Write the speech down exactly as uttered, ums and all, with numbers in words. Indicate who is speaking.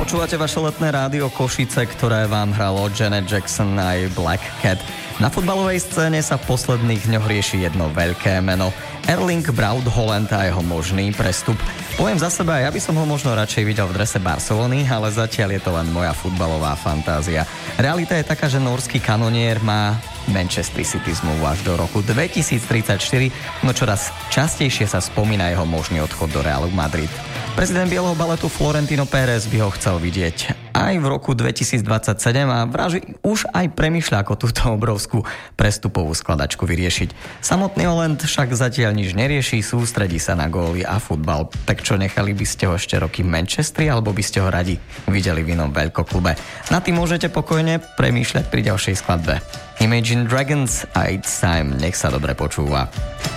Speaker 1: Počúvate vaše letné rádio Košice, ktoré vám hralo Janet Jackson aj Black Cat. Na futbalovej scéne sa v posledných dňoch rieši jedno veľké meno. Erling Braut Haaland a jeho možný prestup. Poviem za seba, ja by som ho možno radšej videl v drese Barcelony, ale zatiaľ je to len moja futbalová fantázia. Realita je taká, že norský kanonier má Manchester City zmluvu až do roku dvetisíctridsaťštyri, no čoraz častejšie sa spomína jeho možný odchod do Realu Madrid. Prezident bieleho baletu Florentino Pérez by ho chcel vidieť aj v roku dvetisícdvadsaťsedem a vraží už aj premýšľa, ako túto obrovskú prestupovú skladačku vyriešiť. Samotný Haaland však zatiaľ nič nerieši, sústredí sa na góly a futbal. Tak čo, nechali by ste ho ešte roky v Manchestri, alebo by ste ho radi videli v inom veľkoklube? Na tým môžete pokojne premýšľať pri ďalšej skladbe. Imagine Dragons a It's Time, nech sa dobre počúva.